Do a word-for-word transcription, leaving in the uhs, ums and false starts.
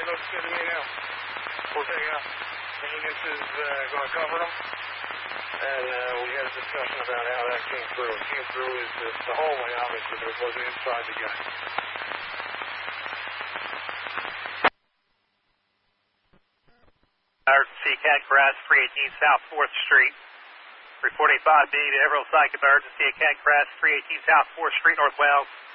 looks good to me now. We'll take out. Maintenance is uh, going to cover them. And uh, we had a discussion about how that came through. It came through is the, the hallway, obviously, but it wasn't inside the gun. Emergency, Cat Crash, three eighteen South fourth Street. Reporting five B to Everett Psych Emergency, Cat Crash, three eighteen South fourth Street, northbound.